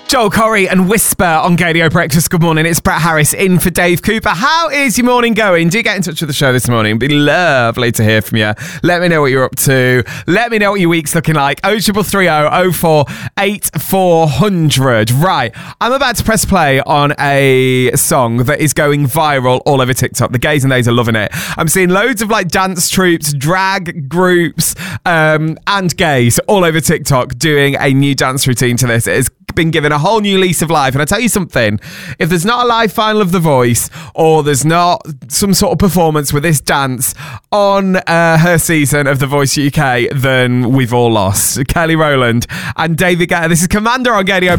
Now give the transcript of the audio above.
Joel Corry and Whisper on Gadio Breakfast. Good morning, it's Brett Harris in for Dave Cooper. How is your morning going? Do get in touch with the show this morning. It'd be lovely to hear from you. Let me know what you're up to. Let me know what your week's looking like. 0330 04 8400. Right, I'm about to press play on a song that is going viral all over TikTok. The gays and theys are loving it. I'm seeing loads of like dance troupes, drag groups, and gays all over TikTok doing a new dance routine to this. It has been given a whole new lease of life. And I tell you something, if there's not a live final of The Voice or there's not some sort of performance with this dance on her season of The Voice UK, then we've all lost. Kelly Rowland and David Guetta. This is Commander on Gadio.